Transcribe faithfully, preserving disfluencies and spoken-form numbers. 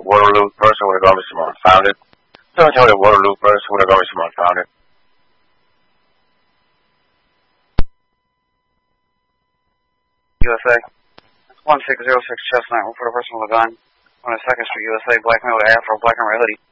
Waterloo, person with a garbage Simone, found it. San Antonio, Waterloo, person with a garbage Simone, found it. U S A. one six zero six Chestnut, report a person with a gun on a second Street, U S A, black male with afro, black and red hoodie.